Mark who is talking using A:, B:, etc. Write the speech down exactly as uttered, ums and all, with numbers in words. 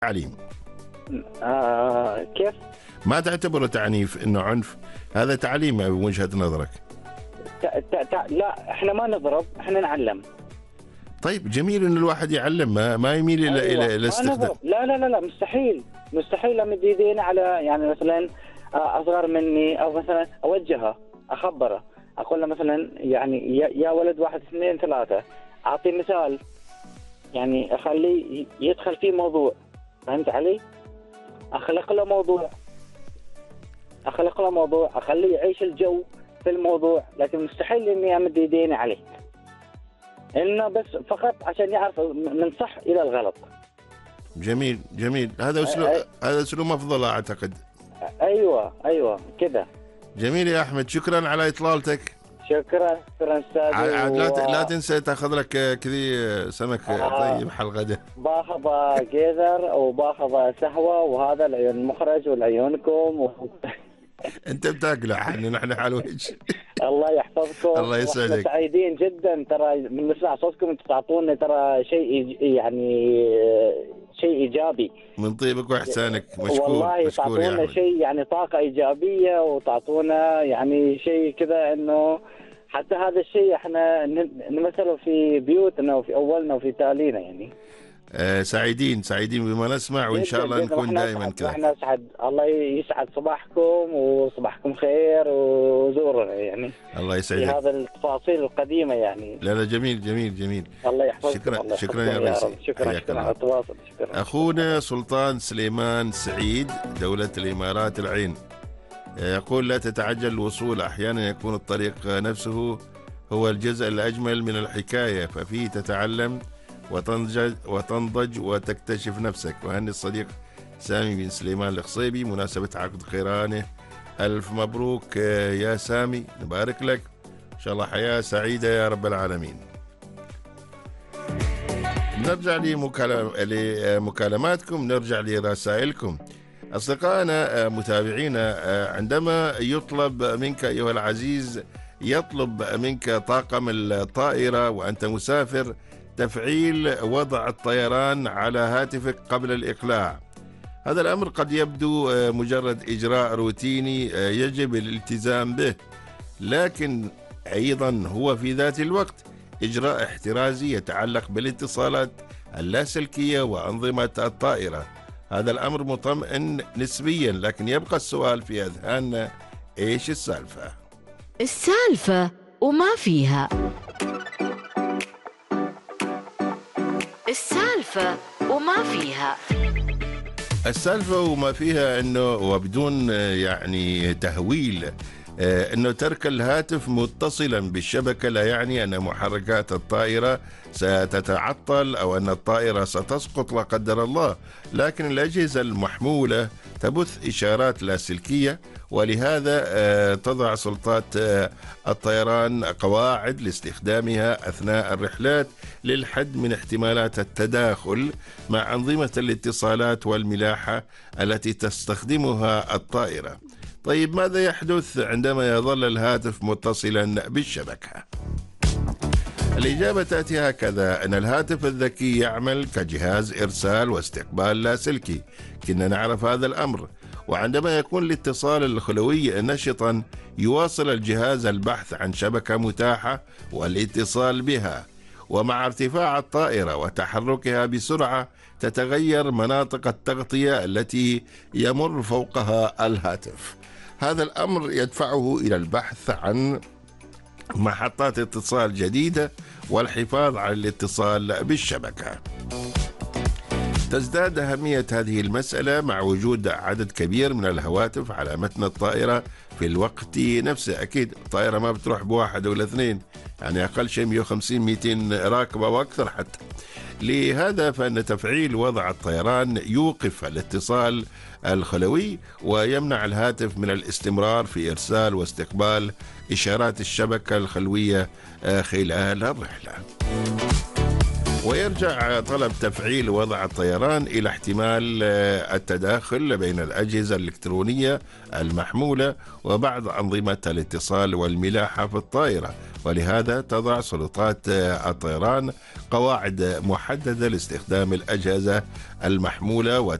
A: تعليم.
B: آه كيف؟
A: ما تعتبره تعنيف انه عنف؟ هذا تعليم من وجهة نظرك.
B: تع... تع... تع... لا احنا ما نضرب، احنا نعلم.
A: طيب جميل ان الواحد يعلم، ما, ما يميل الى
B: أيوة.
A: الى الاستخدام.
B: لا لا لا لا مستحيل مستحيل امد ايدينا على يعني مثلا اصغر مني، او مثلا اوجهه اخبره اقول له مثلا يعني يا ولد واحد اثنين ثلاثه، اعطي مثال يعني اخليه يدخل في موضوع. فهمت علي؟ اخلق له موضوع اخلق له موضوع اخليه يعيش الجو في الموضوع، لكن مستحيل اني امد ايدينا عليه، انه بس فقط عشان يعرف من صح الى الغلط.
A: جميل جميل، هذا اسلوب
B: أي...
A: هذا اسلوب افضل اعتقد.
B: ايوه ايوه كذا.
A: جميل يا احمد، شكرا على اطلالتك.
B: شكرا شكرا استاذ.
A: عاد لا و... لا تنسى تاخذ لك كذي سمك آه طيب حل غدا.
B: باخذ جيزر وباخذ سهوه، وهذا العيون المخرج والعيونكم و...
A: انت بتاكله، احنا نحن حلوج.
B: الله يحفظكم.
A: الله يسعدك.
B: سعيدين جدا ترى من نسمع صوتكم، انتم تعطونا ترى شيء يعني شيء ايجابي
A: من طيبك واحسانك. مشكور
B: والله.
A: مشكور
B: تعطونا شيء يعني طاقه ايجابيه، وتعطونا يعني شيء كذا انه حتى هذا الشيء احنا نمثله في بيوتنا وفي اولنا وفي تالينا يعني.
A: آه سعيدين سعيدين بما نسمع، وان شاء الله نكون دائما كذا.
B: احنا اسعد، الله يسعد صباحكم وصباحكم خير، وزورنا يعني.
A: الله يسعدك.
B: هذا التفاصيل القديمه يعني.
A: لا لا جميل جميل جميل.
B: الله يحفظك.
A: شكرا
B: الله
A: شكرا يا ريسي.
B: شكرا شكرا على التواصل. شكرا.
A: اخونا سلطان سليمان سعيد دولة الامارات العين يقول: لا تتعجل الوصول، احيانا يكون الطريق نفسه هو الجزء الاجمل من الحكايه، ففيه تتعلم وتنضج وتنضج وتكتشف نفسك. وهني الصديق سامي بن سليمان الخصيبي مناسبة عقد قرانه. ألف مبروك يا سامي، نبارك لك، إن شاء الله حياة سعيدة يا رب العالمين. نرجع لمكالماتكم، نرجع لرسائلكم. أصدقائنا متابعينا، عندما يطلب منك أيها العزيز يطلب منك طاقم الطائرة وأنت مسافر تفعيل وضع الطيران على هاتفك قبل الإقلاع. هذا الأمر قد يبدو مجرد إجراء روتيني يجب الالتزام به، لكن أيضا هو في ذات الوقت إجراء احترازي يتعلق بالاتصالات اللاسلكية وأنظمة الطائرة. هذا الأمر مطمئن نسبيا، لكن يبقى السؤال في أذهاننا: إيش السالفة؟
C: السالفة وما فيها. السالفة وما فيها.
A: السالفة وما فيها انه وبدون يعني تهويل انه ترك الهاتف متصلا بالشبكة لا يعني ان محركات الطائرة ستتعطل او ان الطائرة ستسقط لا قدر الله، لكن الاجهزة المحمولة تبث اشارات لاسلكية، ولهذا تضع سلطات الطيران قواعد لاستخدامها اثناء الرحلات للحد من احتمالات التداخل مع أنظمة الاتصالات والملاحة التي تستخدمها الطائرة. طيب ماذا يحدث عندما يظل الهاتف متصلا بالشبكة؟ الإجابة تأتي هكذا: أن الهاتف الذكي يعمل كجهاز إرسال واستقبال لاسلكي، كنا نعرف هذا الأمر، وعندما يكون الاتصال الخلوي نشطا يواصل الجهاز البحث عن شبكة متاحة والاتصال بها، ومع ارتفاع الطائرة وتحركها بسرعة تتغير مناطق التغطية التي يمر فوقها الهاتف. هذا الأمر يدفعه إلى البحث عن محطات اتصال جديدة والحفاظ على الاتصال بالشبكة. تزداد أهمية هذه المسألة مع وجود عدد كبير من الهواتف على متن الطائرة في الوقت نفسه. أكيد الطائرة ما بتروح بواحد ولا اثنين، يعني أقل شيء مئة وخمسين مئتين راكبة وأكثر حتى. لهذا فإن تفعيل وضع الطيران يوقف الاتصال الخلوي ويمنع الهاتف من الاستمرار في إرسال واستقبال إشارات الشبكة الخلوية خلال الرحلة. ويرجع طلب تفعيل وضع الطيران إلى احتمال التداخل بين الأجهزة الإلكترونية المحمولة وبعض أنظمة الاتصال والملاحة في الطائرة، ولهذا تضع سلطات الطيران قواعد محددة لاستخدام الأجهزة المحمولة